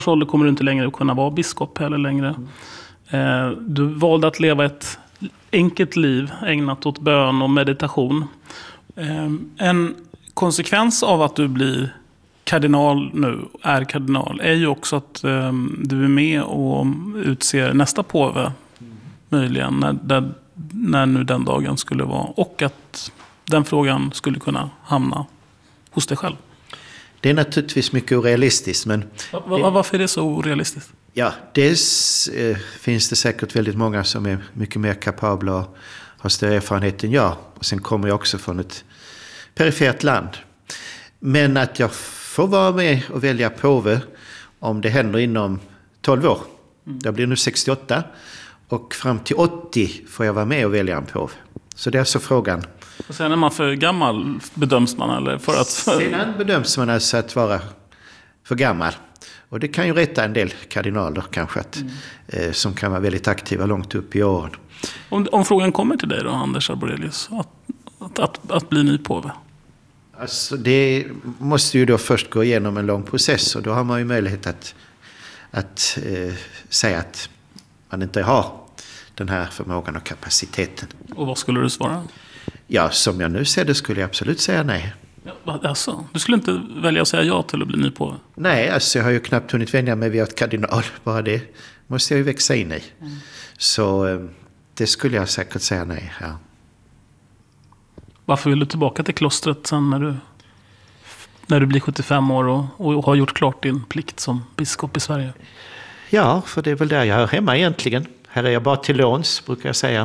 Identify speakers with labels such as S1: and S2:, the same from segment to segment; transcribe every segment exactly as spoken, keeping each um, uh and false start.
S1: ålder kommer du inte längre att kunna vara biskop heller längre. Mm. Du valde att leva ett enkelt liv ägnat åt bön och meditation. En konsekvens av att du blir kardinal nu, är kardinal, är ju också att du är med och utser nästa påve, mm. möjligen, när, där, när nu den dagen skulle vara. Och att den frågan skulle kunna hamna hos dig själv.
S2: Det är naturligtvis mycket orealistiskt. Men
S1: va, va, varför är det så orealistiskt?
S2: Ja, dels eh, finns det säkert väldigt många som är mycket mer kapabla och har större erfarenhet än jag. Och sen kommer jag också från ett perifert land. Men att jag får vara med och välja påve om det händer inom tolv år. Mm. Jag blir nu sextioåtta och fram till åttio får jag vara med och välja en påve. Så det är alltså frågan.
S1: Och sen är man för gammal, bedöms man? Eller för att...
S2: Sedan bedöms man alltså att vara för gammal. Och det kan ju rätta en del kardinaler kanske att, mm. eh, som kan vara väldigt aktiva långt upp i åren.
S1: Om, om frågan kommer till dig då, Anders Arborelius, att, att, att, att bli ny påve?
S2: Alltså det måste ju då först gå igenom en lång process och då har man ju möjlighet att, att eh, säga att man inte har den här förmågan och kapaciteten.
S1: Och vad skulle du svara?
S2: Ja, som jag nu ser det skulle jag absolut säga nej.
S1: Ja, alltså, du skulle inte välja att säga ja till att bli ny påve?
S2: Nej, alltså jag har ju knappt hunnit vänja mig vid ett kardinal. Bara det måste jag ju växa in i. Mm. Så eh, det skulle jag säkert säga nej, ja.
S1: Varför vill du tillbaka till klostret sen när du, när du blir sjuttiofem år och, och har gjort klart din plikt som biskop i Sverige?
S2: Ja, för det är väl där jag hör hemma egentligen. Här är jag bara till låns, brukar jag säga.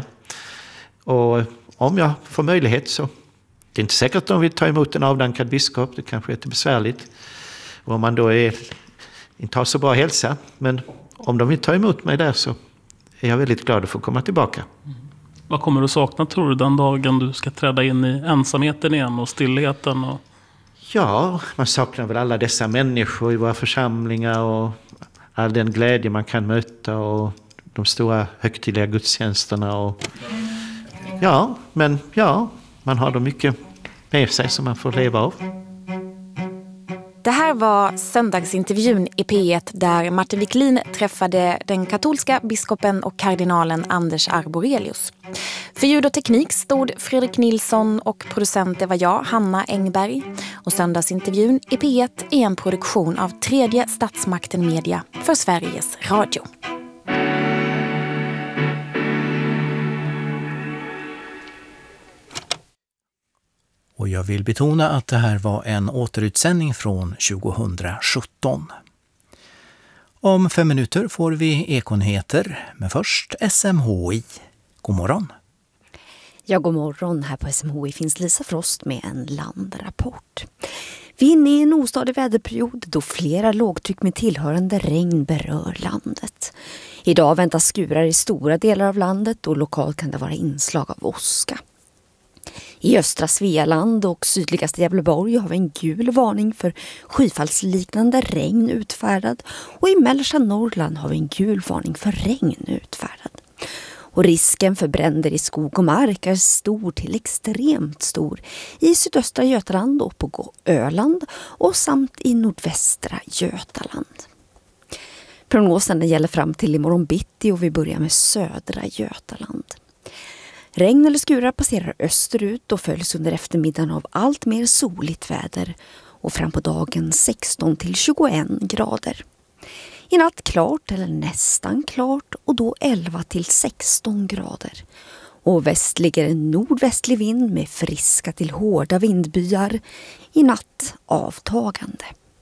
S2: Och om jag får möjlighet så... Det är inte säkert att de vill ta emot en avdankad biskop. Det kanske är lite besvärligt. Och om man då är, inte har så bra hälsa. Men om de vill ta emot mig där så är jag väldigt glad att få komma tillbaka.
S1: Mm. Vad kommer du sakna, tror du, den dagen du ska träda in i ensamheten igen och stillheten? Och...
S2: Ja, man saknar väl alla dessa människor i våra församlingar och all den glädje man kan möta och de stora högtidliga gudstjänsterna. Och... Ja, men ja, man har då mycket med sig som man får leva av.
S3: Det här var söndagsintervjun i P ett där Martin Wiklin träffade den katolska biskopen och kardinalen Anders Arborelius. För ljud och teknik stod Fredrik Nilsson och producent var jag, Hanna Engberg. Och söndagsintervjun i P ett är en produktion av Tredje Statsmakten Media för Sveriges Radio.
S4: Och jag vill betona att det här var en återutsändning från tjugosjutton. Om fem minuter får vi Ekonheter, men först S M H I. God morgon.
S5: Ja, god morgon. Här på S M H I finns Lisa Frost med en landrapport. Vi är inne i en ostadig väderperiod då flera lågtryck med tillhörande regn berör landet. Idag väntas skurar i stora delar av landet och lokalt kan det vara inslag av åska. I östra Svealand och sydligaste Gävleborg har vi en gul varning för skyfallsliknande regn utfärdad och i mellersta Norrland har vi en gul varning för regn utfärdad. Och risken för bränder i skog och mark är stor till extremt stor i sydöstra Götaland och på Öland och samt i nordvästra Götaland. Prognosen gäller fram till imorgon bitti och vi börjar med södra Götaland. Regn eller skurar passerar österut och följs under eftermiddagen av allt mer soligt väder och fram på dagen sexton till tjugoen grader. I natt klart eller nästan klart och då elva till sexton grader. Och väst ligger en nordvästlig vind med friska till hårda vindbyar, i natt avtagande.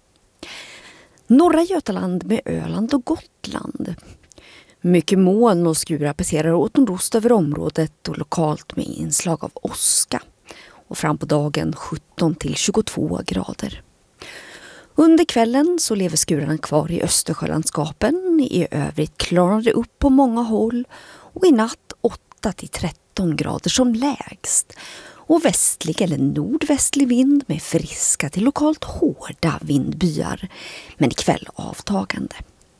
S5: Norra Götaland med Öland och Gotland. Mycket moln och skurar passerar åt nordost över området och lokalt med inslag av åska. Och fram på dagen sjutton till tjugotvå grader. Under kvällen så lever skurarna kvar i Östersjölandskapen. I övrigt klarar det upp på många håll. Och i natt åtta till tretton grader som lägst. Och västlig eller nordvästlig vind med friska till lokalt hårda vindbyar. Men ikväll avtagande.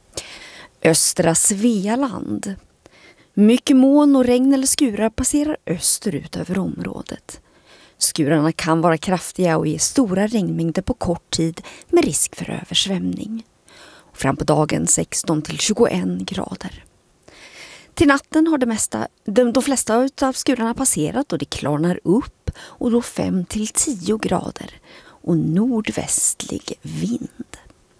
S5: Östra Svealand. Mycket moln och regn eller skurar passerar österut över området. Skurarna kan vara kraftiga och ge stora regnmängder på kort tid med risk för översvämning. Fram på dagen sexton till tjugoen grader. Till natten har det mesta, de, de flesta av skurarna passerat och det klarnar upp och då fem till tio grader och nordvästlig vind.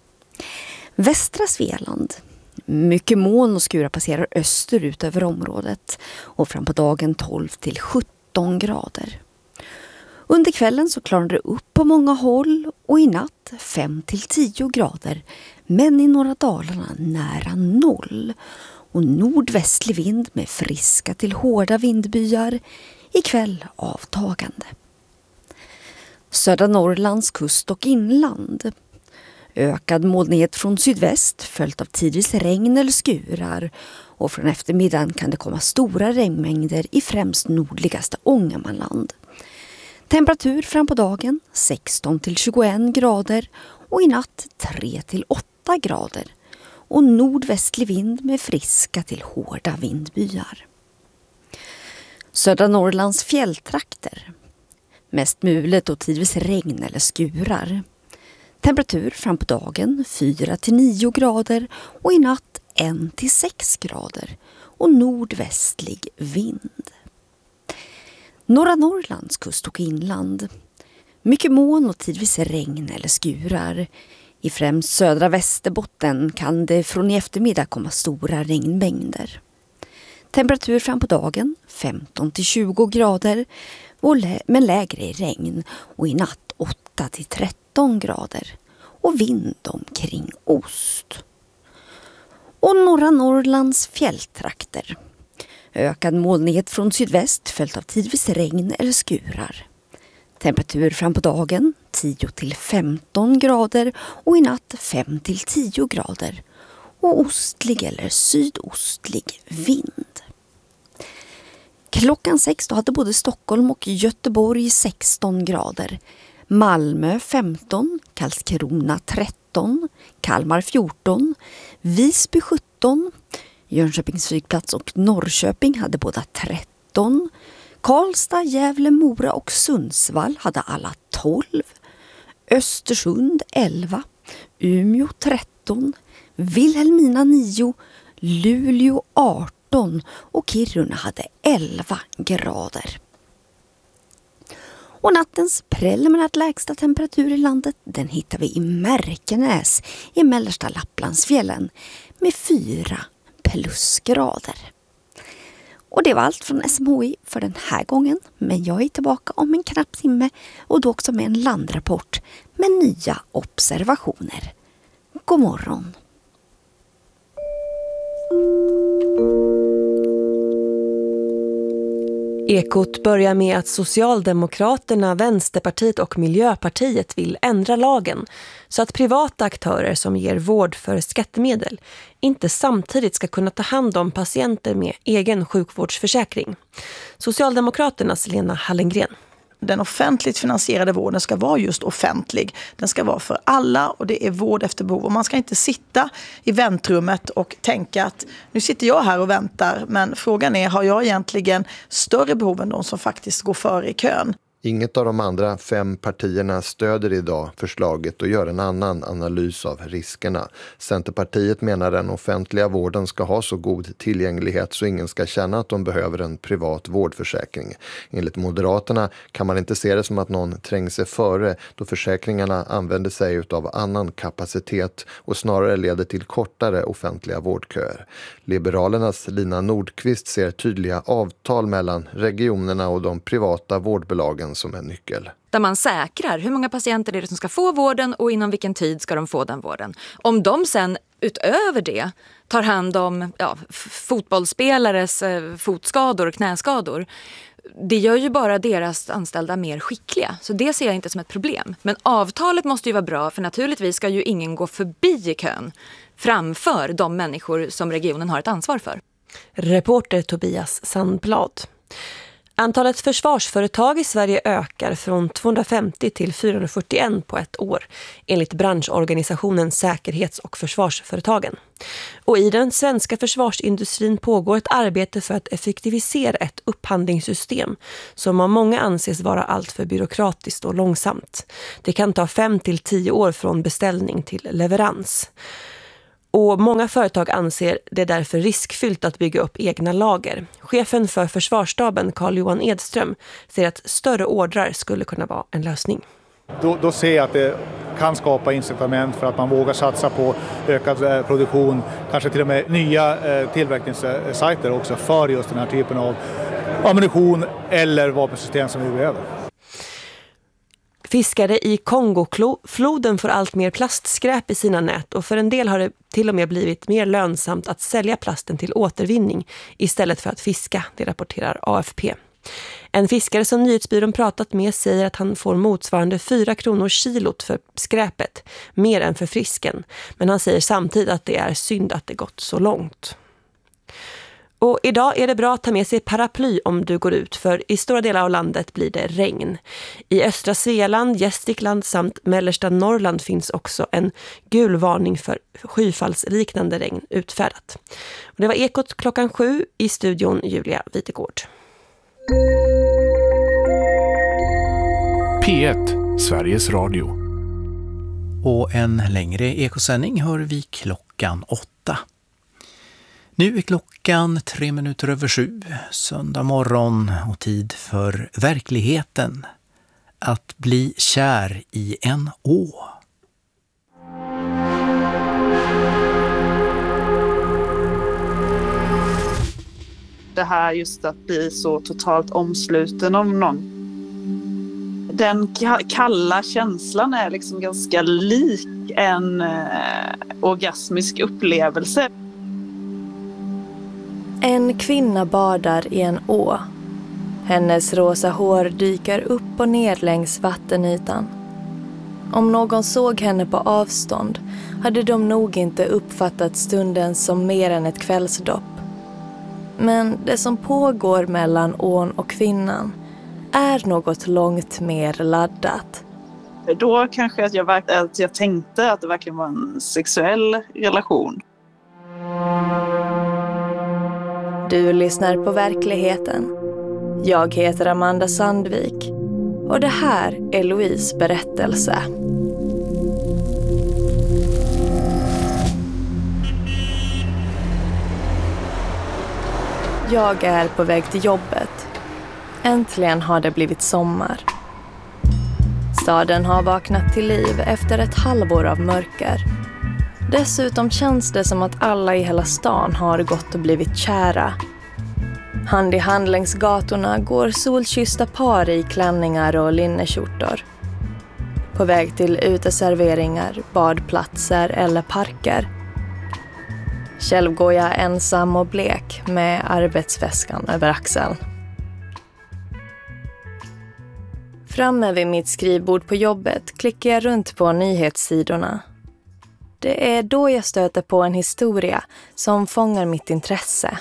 S5: Västra Svealand. Mycket moln och skurar passerar österut över området och fram på dagen tolv till sjutton grader. Under kvällen så klarnar det upp på många håll och i natt fem till tio grader, men i norra Dalarna nära noll och nordvästlig vind med friska till hårda vindbyar, i kväll avtagande. Södra Norrlands kust och inland. Ökad molnighet från sydväst följt av tidvis regn eller skurar och från eftermiddagen kan det komma stora regnmängder i främst nordligaste Ångermanland. Temperatur fram på dagen sexton till tjugoen grader och i natt tre till åtta grader och nordvästlig vind med friska till hårda vindbyar. Södra Norrlands fjälltrakter. Mest mulet och tidvis regn eller skurar. Temperatur fram på dagen fyra till nio grader och i natt ett till sex grader och nordvästlig vind. Norra Norrlands kust och inland. Mycket moln och tidvis regn eller skurar. I främst södra Västerbotten kan det från i eftermiddag komma stora regnmängder. Temperatur fram på dagen femton till tjugo grader men lägre i regn och i natt åtta till tretton grader och vind omkring ost. Och norra Norrlands fjälltrakter. Ökad molnighet från sydväst följt av tidvis regn eller skurar. Temperatur fram på dagen tio till femton grader och i natt fem till tio grader och ostlig eller sydostlig vind. Klockan sex då hade både Stockholm och Göteborg sexton grader, Malmö femton, Karlskrona tretton, Kalmar fjorton, Visby sjutton, Jönköpings flygplats och Norrköping hade båda tretton, Karlstad, Gävle, Mora och Sundsvall hade alla tolv, Östersund elva, Umeå tretton, Vilhelmina nio, Luleå arton och Kiruna hade elva grader. Och nattens preliminärt lägsta temperatur i landet, den hittar vi i Märkenäs i mellersta Lapplandsfjällen med fyra plusgrader. Och det var allt från S M H I för den här gången, men jag är tillbaka om en knapp timme och då också med en landrapport med nya observationer. God morgon!
S6: Ekot börjar med att Socialdemokraterna, Vänsterpartiet och Miljöpartiet vill ändra lagen så att privata aktörer som ger vård för skattemedel inte samtidigt ska kunna ta hand om patienter med egen sjukvårdsförsäkring. Socialdemokraternas Lena Hallengren.
S7: Den offentligt finansierade vården ska vara just offentlig. Den ska vara för alla och det är vård efter behov. Och man ska inte sitta i väntrummet och tänka att nu sitter jag här och väntar. Men frågan är, har jag egentligen större behov än de som faktiskt går före i kön?
S8: Inget av de andra fem partierna stöder idag förslaget och gör en annan analys av riskerna. Centerpartiet menar att den offentliga vården ska ha så god tillgänglighet så ingen ska känna att de behöver en privat vårdförsäkring. Enligt Moderaterna kan man inte se det som att någon tränger sig före då försäkringarna använder sig av annan kapacitet och snarare leder till kortare offentliga vårdköer. Liberalernas Lina Nordqvist ser tydliga avtal mellan regionerna och de privata vårdbolagen som en nyckel.
S9: Där man säkrar hur många patienter är det som ska få vården och inom vilken tid ska de få den vården. Om de sen utöver det tar hand om ja, fotbollsspelares eh, fotskador och knäskador, det gör ju bara deras anställda mer skickliga. Så det ser jag inte som ett problem. Men avtalet måste ju vara bra, för naturligtvis ska ju ingen gå förbi i kön framför de människor som regionen har ett ansvar för.
S6: Reporter Tobias Sandblad. Antalet försvarsföretag i Sverige ökar från tvåhundrafemtio till fyrahundrafyrtioen på ett år, enligt branschorganisationen Säkerhets- och försvarsföretagen. Och i den svenska försvarsindustrin pågår ett arbete för att effektivisera ett upphandlingssystem som av många anses vara alltför byråkratiskt och långsamt. Det kan ta fem till tio år från beställning till leverans. Och många företag anser det därför riskfyllt att bygga upp egna lager. Chefen för försvarsstaben, Carl-Johan Edström, säger att större ordrar skulle kunna vara en lösning.
S10: Då, då ser jag att det kan skapa incitament för att man vågar satsa på ökad eh, produktion, kanske till och med nya eh, tillverkningssajter också för just den här typen av ammunition eller vapensystem som vi behöver.
S6: Fiskare i Kongofloden får allt mer plastskräp i sina nät och för en del har det till och med blivit mer lönsamt att sälja plasten till återvinning istället för att fiska, det rapporterar A F P. En fiskare som Nyhetsbyrån pratat med säger att han får motsvarande fyra kronor kilot för skräpet, mer än för fisken. Men han säger samtidigt att det är synd att det gått så långt. Och idag är det bra att ta med sig paraply om du går ut, för i stora delar av landet blir det regn. I östra Svealand, Gästrikland samt mellersta Norrland finns också en gul varning för skyfallsliknande regn utfärdat. Och det var Ekot klockan sju, i studion Julia Vitegård.
S11: P ett, Sveriges Radio.
S4: Och en längre ekosändning hör vi klockan åtta. Nu är klockan tre minuter över sju, söndag morgon och tid för verkligheten. Att bli kär i en å.
S12: Det här just att bli så totalt omsluten av någon. Den kalla känslan är liksom ganska lik en eh, orgasmisk upplevelse.
S13: En kvinna badar i en å. Hennes rosa hår dyker upp och ner längs vattenytan. Om någon såg henne på avstånd hade de nog inte uppfattat stunden som mer än ett kvällsdopp. Men det som pågår mellan ån och kvinnan är något långt mer laddat.
S12: Då kanske att jag, att jag tänkte att det verkligen var en sexuell relation.
S13: Du lyssnar på verkligheten. Jag heter Amanda Sandvik och det här är Louise berättelse. Jag är på väg till jobbet. Äntligen har det blivit sommar. Staden har vaknat till liv efter ett halvår av mörker. Dessutom känns det som att alla i hela stan har gått och blivit kära. Hand i hand längs gatorna går solkyssta par i klänningar och linnekjortor. På väg till uteserveringar, badplatser eller parker. Själv går jag ensam och blek med arbetsväskan över axeln. Framme vid mitt skrivbord på jobbet klickar jag runt på nyhetssidorna. Det är då jag stöter på en historia som fångar mitt intresse.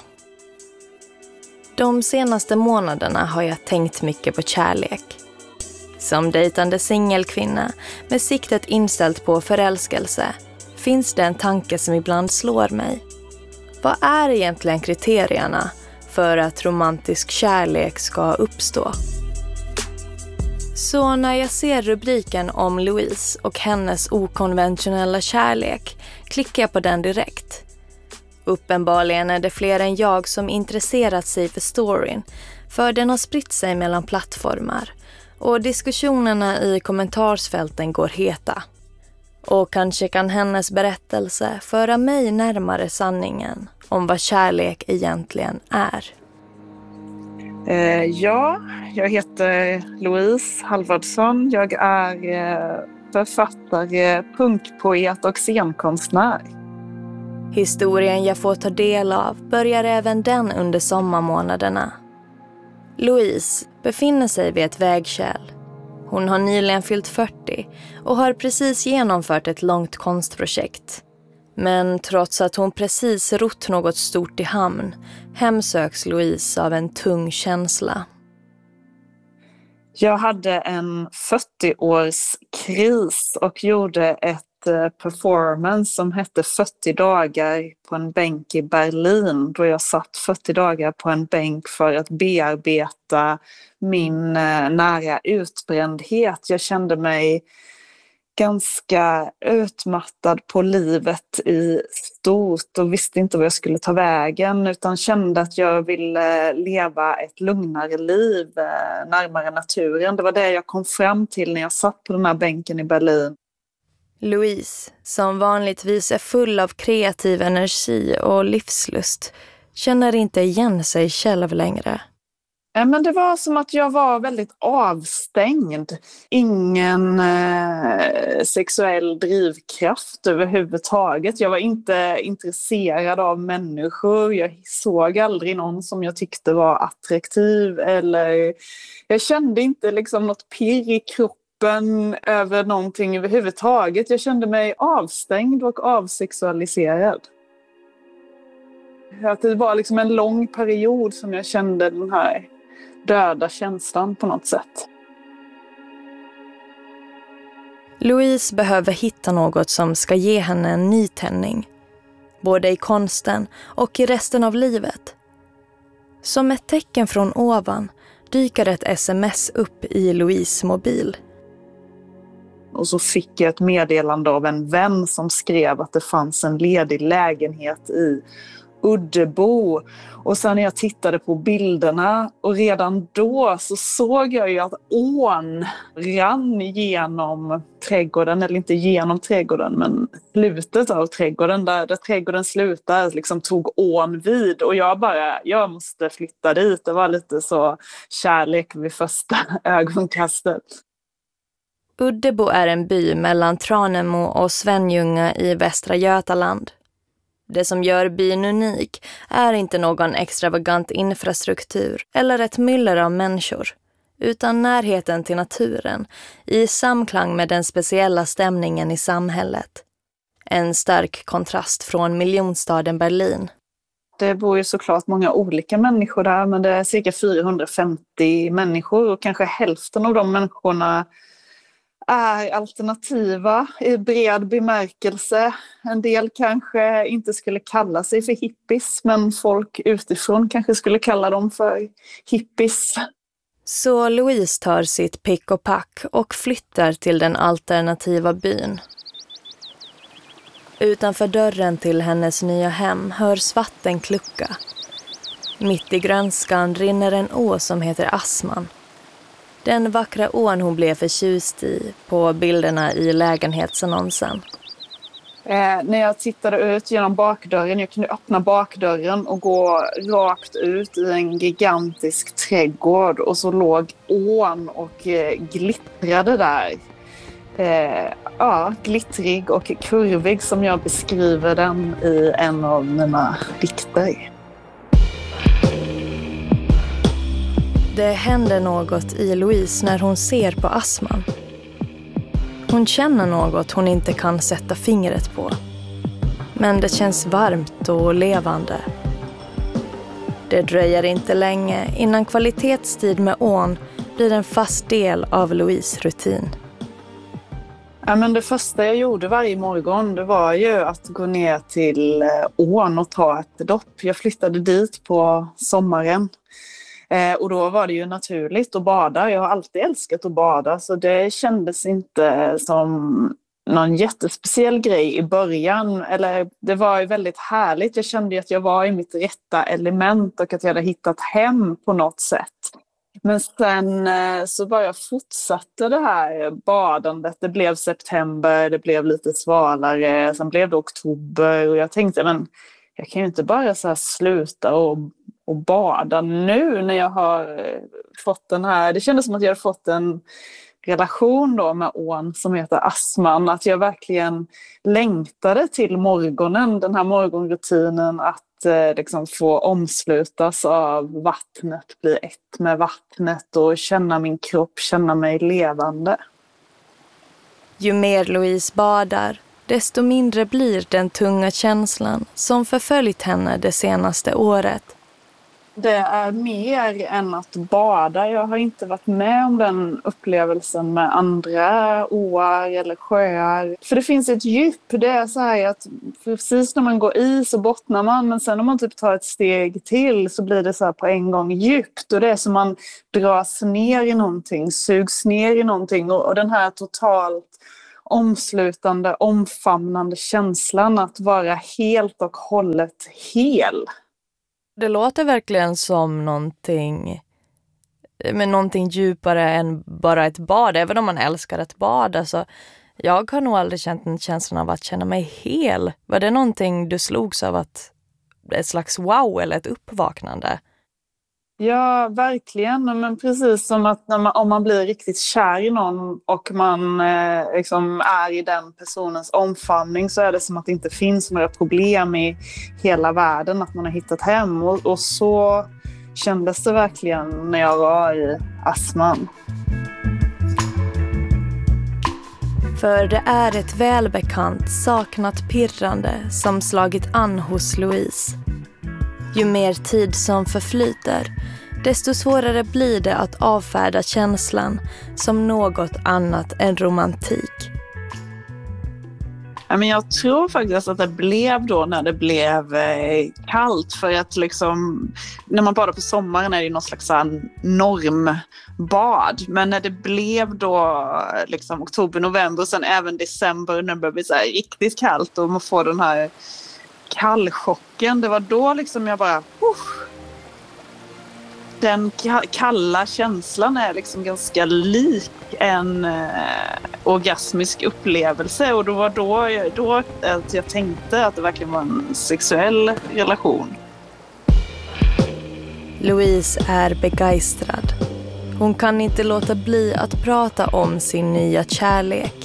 S13: De senaste månaderna har jag tänkt mycket på kärlek. Som dejtande singelkvinna med siktet inställt på förälskelse finns det en tanke som ibland slår mig. Vad är egentligen kriterierna för att romantisk kärlek ska uppstå? Så när jag ser rubriken om Louise och hennes okonventionella kärlek klickar jag på den direkt. Uppenbarligen är det fler än jag som intresserat sig för storyn, för den har spritt sig mellan plattformar och diskussionerna i kommentarsfälten går heta. Och kanske kan hennes berättelse föra mig närmare sanningen om vad kärlek egentligen är.
S12: Eh, ja, jag heter Louise Halvardsson. Jag är eh, författare, punkpoet och scenkonstnär.
S13: Historien jag får ta del av börjar även den under sommarmånaderna. Louise befinner sig vid ett vägskäl. Hon har nyligen fyllt fyrtio och har precis genomfört ett långt konstprojekt. Men trots att hon precis rott något stort i hamn hemsöks Louise av en tung känsla.
S12: Jag hade en fyrtio-årskris och gjorde ett performance som hette fyrtio dagar på en bänk i Berlin, då jag satt fyrtio dagar på en bänk för att bearbeta min nära utbrändhet. Jag kände mig ganska utmattad på livet i stort och visste inte vad jag skulle ta vägen, utan kände att jag ville leva ett lugnare liv närmare naturen. Det var det jag kom fram till när jag satt på den här bänken i Berlin.
S13: Louise, som vanligtvis är full av kreativ energi och livslust, känner inte igen sig själv längre.
S12: Men det var som att jag var väldigt avstängd. Ingen eh, sexuell drivkraft överhuvudtaget. Jag var inte intresserad av människor. Jag såg aldrig någon som jag tyckte var attraktiv. Eller jag kände inte liksom något pirr i kroppen över någonting överhuvudtaget. Jag kände mig avstängd och avsexualiserad. Att det var liksom en lång period som jag kände den här döda känslan på något sätt.
S13: Louise behöver hitta något som ska ge henne en ny tändning. Både i konsten och i resten av livet. Som ett tecken från ovan dyker ett sms upp i Louise mobil.
S12: Och så fick jag ett meddelande av en vän som skrev att det fanns en ledig lägenhet i Uddebo. Och sen när jag tittade på bilderna och redan då så såg jag ju att ån rann genom trädgården, eller inte genom trädgården men slutet av trädgården, där, där trädgården slutar liksom tog ån vid, och jag bara, jag måste flytta dit. Det var lite så kärlek vid första ögonkastet.
S13: Uddebo är en by mellan Tranemo och Svenljunga i Västra Götaland. Det som gör byn unik är inte någon extravagant infrastruktur eller ett myller av människor, utan närheten till naturen i samklang med den speciella stämningen i samhället. En stark kontrast från miljonstaden Berlin.
S12: Det bor ju såklart många olika människor där, men det är cirka fyrahundrafemtio människor och kanske hälften av de människorna är alternativa i bred bemärkelse. En del kanske inte skulle kalla sig för hippies, men folk utifrån kanske skulle kalla dem för hippies.
S13: Så Louise tar sitt pick och pack och flyttar till den alternativa byn. Utanför dörren till hennes nya hem hörs vatten klucka. Mitt i grönskan rinner en å som heter Asman. Den vackra ån hon blev förtjust i på bilderna i lägenhetsannonsen.
S12: Eh, när jag tittade ut genom bakdörren, jag kunde öppna bakdörren och gå rakt ut i en gigantisk trädgård. Och så låg ån och eh, glittrade där. Eh, ja, glittrig och kurvig som jag beskriver den i en av mina dikter.
S13: Det händer något i Louise när hon ser på Asman. Hon känner något hon inte kan sätta fingret på. Men det känns varmt och levande. Det dröjer inte länge innan kvalitetstid med ån blir en fast del av Louise rutin.
S12: Ja, men det första jag gjorde varje morgon, det var ju att gå ner till ån och ta ett dopp. Jag flyttade dit på sommaren. Eh, och då var det ju naturligt att bada. Jag har alltid älskat att bada, så det kändes inte som någon jättespeciell grej i början. Eller det var ju väldigt härligt. Jag kände att jag var i mitt rätta element och att jag hade hittat hem på något sätt. Men sen eh, så bara jag fortsatte det här badandet. Det blev september, det blev lite svalare. Sen blev det oktober och jag tänkte, men jag kan ju inte bara så här sluta och och bada nu när jag har fått den här. Det kändes som att jag hade fått en relation då med ån som heter Asman. Att jag verkligen längtade till morgonen, den här morgonrutinen att eh, liksom få omslutas av vattnet, bli ett med vattnet och känna min kropp, känna mig levande.
S13: Ju mer Louise badar, desto mindre blir den tunga känslan som förföljt henne det senaste året.
S12: Det är mer än att bada. Jag har inte varit med om den upplevelsen med andra åar eller sjöar. För det finns ett djup. Det är så här att precis när man går i så bottnar man. Men sen om man typ tar ett steg till så blir det så här på en gång djupt. Och det är som man dras ner i någonting, sugs ner i någonting. Och, och den här totalt omslutande, omfamnande känslan att vara helt och hållet hel.
S13: Det låter verkligen som någonting, men någonting djupare än bara ett bad, även om man älskar ett bad. Alltså, jag har nog aldrig känt en känslan av att känna mig hel. Var det någonting du slogs av, att ett slags wow eller ett uppvaknande?
S12: Ja, verkligen. Men precis som att när man, om man blir riktigt kär i någon och man eh, liksom är i den personens omfamning, så är det som att det inte finns några problem i hela världen, att man har hittat hem. Och, och så kändes det verkligen när jag var i Assman.
S13: För det är ett välbekant saknat pirrande som slagit an hos Louise. Ju mer tid som förflyter, desto svårare blir det att avfärda känslan som något annat än romantik.
S12: Men jag tror faktiskt att det blev då när det blev kallt, för att liksom, när man badar på sommaren är det någon slags normbad, men när det blev då liksom oktober, november och sen även december när det började bli så här riktigt kallt och man får den här kallchocken, det var då liksom jag bara uh, den kalla känslan är liksom ganska lik en eh, orgasmisk upplevelse, och då var då, då att jag tänkte att det verkligen var en sexuell relation.
S13: Louise är begeistrad. Hon kan inte låta bli att prata om sin nya kärlek.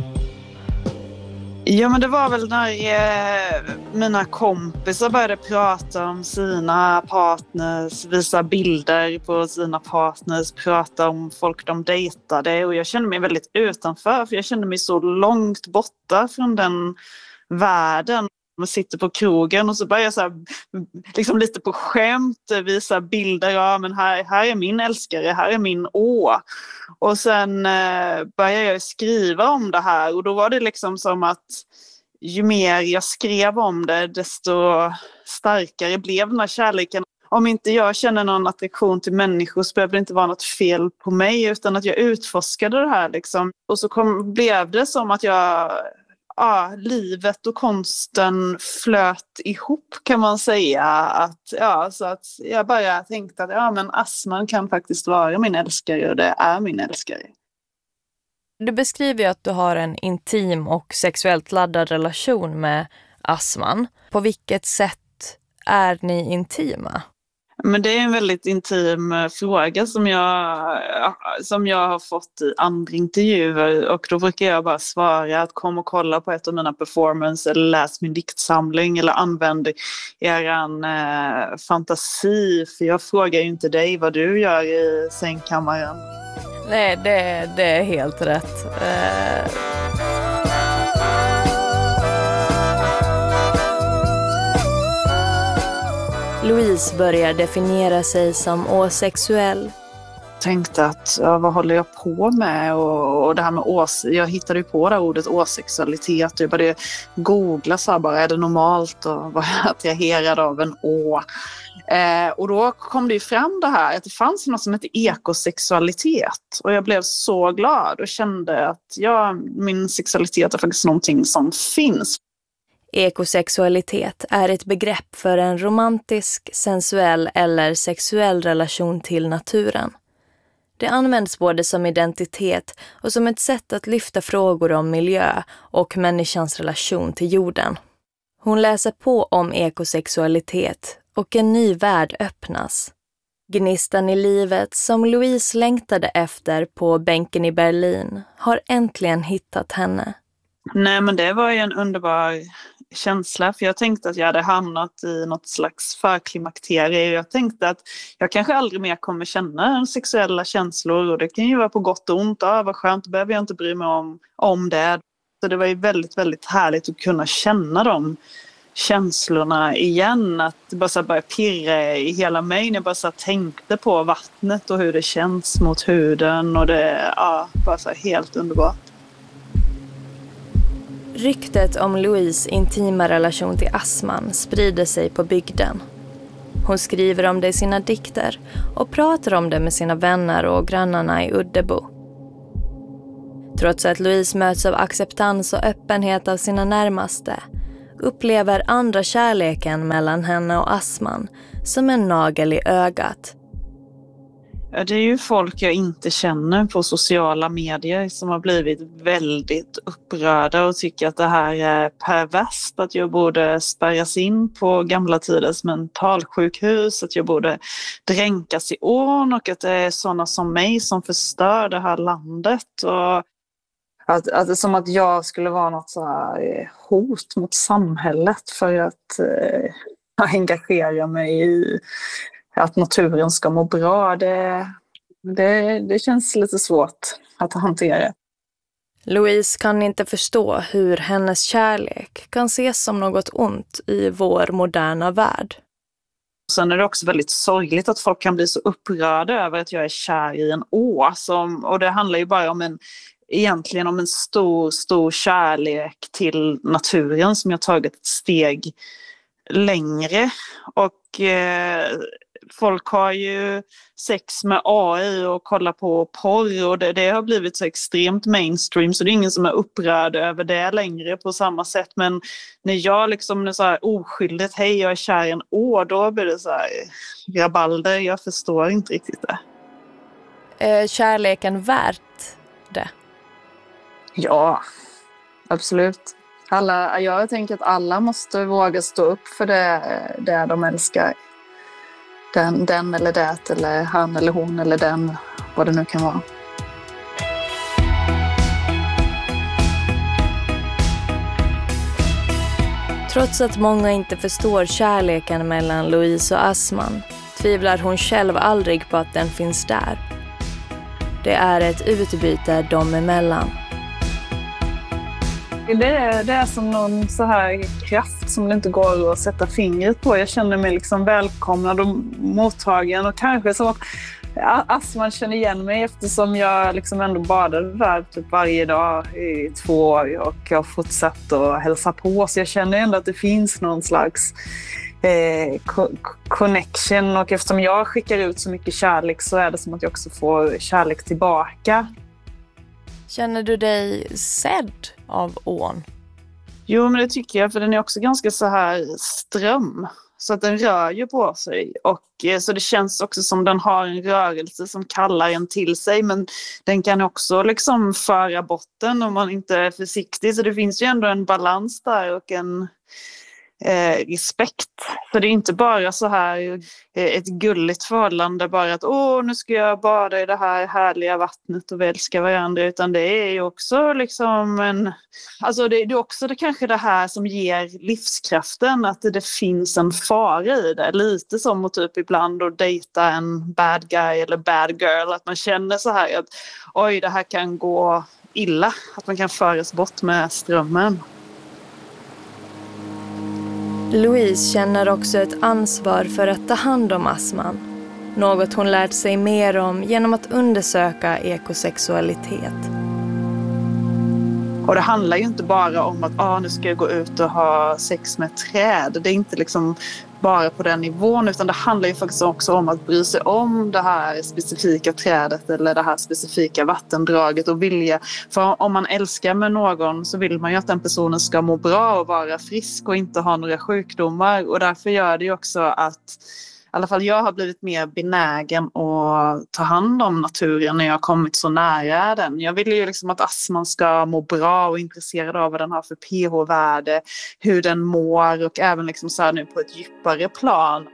S12: Ja, men det var väl när eh, mina kompisar började prata om sina partners, visa bilder på sina partners, prata om folk de dejtade, och jag kände mig väldigt utanför, för jag kände mig så långt borta från den världen. Man sitter på krogen och så börjar jag så här, liksom lite på skämt visa bilder. Ja, men här, här är min älskare, här är min å. Och sen eh, började jag skriva om det här, och då var det liksom som att ju mer jag skrev om det, desto starkare blev den här kärleken. Om inte jag känner någon attraktion till människor så behöver det inte vara något fel på mig, utan att jag utforskade det här liksom. Och så kom, blev det som att jag... Ja, livet och konsten flöt ihop, kan man säga. Att, ja, så att jag bara tänkte att ja, men Assman kan faktiskt vara min älskare, och det är min älskare.
S13: Du beskriver ju att du har en intim och sexuellt laddad relation med Assman. På vilket sätt är ni intima?
S12: Men det är en väldigt intim fråga som jag, som jag har fått i andra intervjuer, och då brukar jag bara svara att kom och kolla på ett av mina performances eller läs min diktsamling eller använd eran eh, fantasi, för jag frågar ju inte dig vad du gör i sängkammaren.
S13: Nej, det, det är helt rätt. Eh... Louise börjar definiera sig som asexuell.
S12: Jag tänkte att ja, vad håller jag på med, och, och det här med ås, jag hittade ju på det ordet asexualitet, jag började googla så här, bara är det normalt och var jag attraherad av en å. Eh, och då kom det ju fram det här att det fanns något som heter ekosexualitet, och jag blev så glad och kände att ja, min sexualitet är faktiskt någonting som finns.
S13: Ekosexualitet är ett begrepp för en romantisk, sensuell eller sexuell relation till naturen. Det används både som identitet och som ett sätt att lyfta frågor om miljö och människans relation till jorden. Hon läser på om ekosexualitet och en ny värld öppnas. Gnistan i livet som Louise längtade efter på bänken i Berlin har äntligen hittat henne.
S12: Nej, men det var ju en underbar känsla, för jag tänkte att jag hade hamnat i något slags förklimakterie. Jag tänkte att jag kanske aldrig mer kommer känna sexuella känslor, och det kan ju vara på gott och ont. Ja, vad skönt, då behöver jag inte bry mig om, om det. Så det var ju väldigt, väldigt härligt att kunna känna de känslorna igen, att det bara så börja pirra i hela mig när jag bara så tänkte på vattnet och hur det känns mot huden, och det ja, bara så helt underbart.
S13: Ryktet om Louise intima relation till Assman sprider sig på bygden. Hon skriver om det i sina dikter och pratar om det med sina vänner och grannarna i Uddebo. Trots att Louise möts av acceptans och öppenhet av sina närmaste upplever andra kärleken mellan henne och Assman som en nagel i ögat.
S12: Det är ju folk jag inte känner på sociala medier som har blivit väldigt upprörda och tycker att det här är perverst, att jag borde spärras in på gamla tiders mentalsjukhus, att jag borde dränkas i ån och att det är sådana som mig som förstör det här landet. Och att, att det är som att jag skulle vara något så här hot mot samhället för att eh, engagera mig i att naturen ska må bra. Det, det, det känns lite svårt att hantera.
S13: Louise kan inte förstå hur hennes kärlek kan ses som något ont i vår moderna värld.
S12: Sen är det också väldigt sorgligt att folk kan bli så upprörda över att jag är kär i en å. Som, och det handlar ju bara om en, egentligen om en stor, stor kärlek till naturen som jag tagit ett steg längre. Och eh, folk har ju sex med A I och kollar på porr och det, det har blivit så extremt mainstream så det är ingen som är upprörd över det längre på samma sätt. Men när jag liksom är så här oskyldigt, hej jag är kär i en å, då blir det så här rabalder, jag förstår inte riktigt det.
S13: Är kärleken värt det?
S12: Ja, absolut. Alla, jag tänker att alla måste våga stå upp för det, det de älskar. Den, den eller det, eller han eller hon eller den, vad det nu kan vara.
S13: Trots att många inte förstår kärleken mellan Louise och Assman tvivlar hon själv aldrig på att den finns där. Det är ett utbyte dem emellan.
S12: Det är, det är som någon så här kraft som det inte går att sätta fingret på. Jag känner mig liksom välkomnad och mottagen och kanske så att Assman känner igen mig eftersom jag liksom ändå badade där typ varje dag i två år och jag har fortsatt att hälsa på. Så jag känner ändå att det finns någon slags eh, connection och eftersom jag skickar ut så mycket kärlek så är det som att jag också får kärlek tillbaka.
S13: Känner du dig sedd av ån?
S12: Jo, men det tycker jag, för den är också ganska så här ström. Så att den rör ju på sig. Och så det känns också som den har en rörelse som kallar en till sig. Men den kan också liksom föra bort den om man inte är försiktig. Så det finns ju ändå en balans där och en eh, respekt. Så det är inte bara så här eh, ett gulligt förhållande. Bara att åh, nu ska jag bada i det här härliga vattnet och vi älskar varandra. Utan det är ju också liksom en... Alltså det, det är också det, kanske det här som ger livskraften. Att det, det finns en fara i det. Lite som att typ ibland att dejta en bad guy eller bad girl. Att man känner så här att oj, det här kan gå illa. Att man kan föras bort med strömmen.
S13: Louise känner också ett ansvar för att ta hand om Assman. Något hon lärt sig mer om genom att undersöka ekosexualitet.
S12: Och det handlar ju inte bara om att ah, nu ska jag gå ut och ha sex med träd. Det är inte liksom bara på den nivån utan det handlar ju faktiskt också om att bry sig om det här specifika trädet eller det här specifika vattendraget och vilja. För om man älskar med någon så vill man ju att den personen ska må bra och vara frisk och inte ha några sjukdomar. Och därför gör det ju också att i alla fall jag har blivit mer benägen att ta hand om naturen när jag har kommit så nära den. Jag vill ju liksom att Assman ska må bra och intresserad av vad den har för pH-värde, hur den mår och även liksom så här nu på ett djupare plan.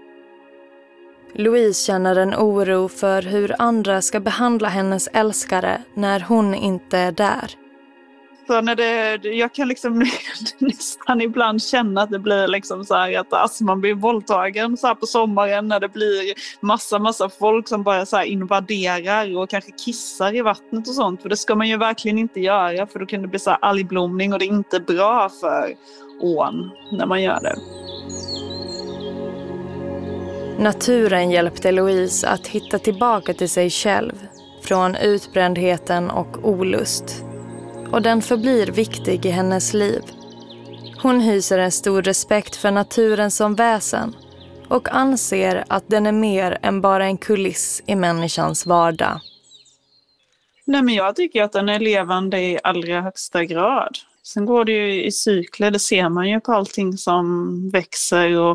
S13: Louise känner en oro för hur andra ska behandla hennes älskare när hon inte är där.
S12: Så när det, jag kan liksom nästan ibland känna att det blir liksom så här att Assman blir våldtagen så här på sommaren när det blir massa massa folk som bara så här invaderar och kanske kissar i vattnet och sånt. För det ska man ju verkligen inte göra för då kan det bli så här algblomning och det är inte bra för ån när man gör det.
S13: Naturen hjälpte Louise att hitta tillbaka till sig själv från utbrändheten och olust. Och den förblir viktig i hennes liv. Hon hyser en stor respekt för naturen som väsen och anser att den är mer än bara en kuliss i människans vardag.
S12: Nej, men jag tycker att den är levande i allra högsta grad. Sen går det ju i cykler, det ser man ju på allting som växer och